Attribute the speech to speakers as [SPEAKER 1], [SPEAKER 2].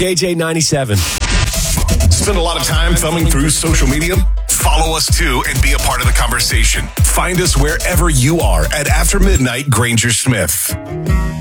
[SPEAKER 1] KJ97.
[SPEAKER 2] Spend a lot of time thumbing through social media? Follow us too and be a part of the conversation. Find us wherever you are at After Midnight Granger Smith.